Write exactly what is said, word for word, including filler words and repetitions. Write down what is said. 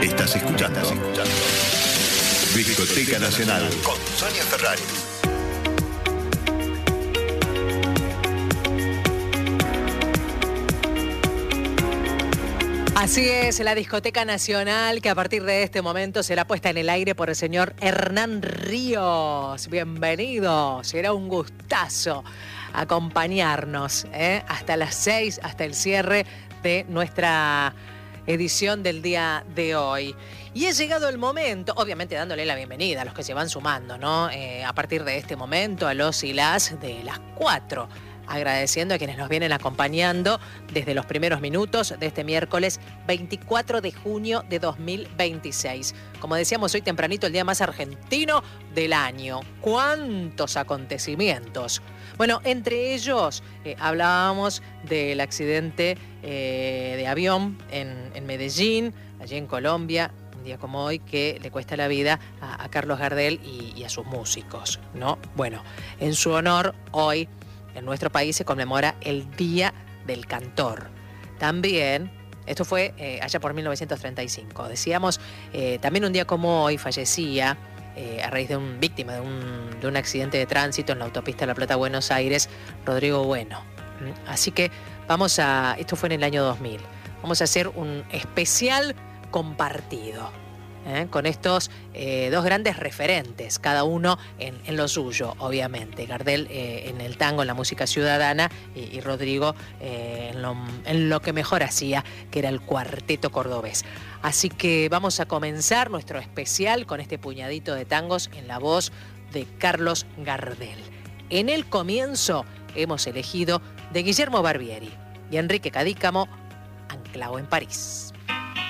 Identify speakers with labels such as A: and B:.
A: Estás escuchando, Estás escuchando. Discoteca Nacional con Sonia Ferrari.
B: Así es, la Discoteca Nacional, que a partir de este momento será puesta en el aire por el señor Hernán Ríos. Bienvenido, será un gustazo acompañarnos ¿eh? hasta las seis, hasta el cierre de nuestra edición del día de hoy. Y ha llegado el momento, obviamente dándole la bienvenida a los que se van sumando, ¿no? Eh, a partir de este momento, a los y las de las cuatro. Agradeciendo a quienes nos vienen acompañando desde los primeros minutos de este miércoles veinticuatro de junio de dos mil veintiséis. Como decíamos hoy tempranito, el día más argentino del año. ¿Cuántos acontecimientos? Bueno, entre ellos eh, hablábamos del accidente eh, de avión en, en Medellín, allí en Colombia, un día como hoy, que le cuesta la vida a, a Carlos Gardel y, y a sus músicos, ¿no? Bueno, en su honor, hoy en nuestro país se conmemora el Día del Cantor. También, esto fue eh, allá por mil novecientos treinta y cinco, decíamos, eh, también un día como hoy fallecía, eh, a raíz de un víctima de un, de un accidente de tránsito en la autopista La Plata-Buenos Aires, Rodrigo Bueno. Así que vamos a, esto fue en el año dos mil, vamos a hacer un especial compartido. ¿Eh? Con estos eh, dos grandes referentes, cada uno en, en lo suyo, obviamente. Gardel eh, en el tango, en la música ciudadana, y, y Rodrigo eh, en, lo, en lo que mejor hacía, que era el cuarteto cordobés. Así que vamos a comenzar nuestro especial con este puñadito de tangos en la voz de Carlos Gardel. En el comienzo hemos elegido de Guillermo Barbieri y Enrique Cadícamo, Anclao en París.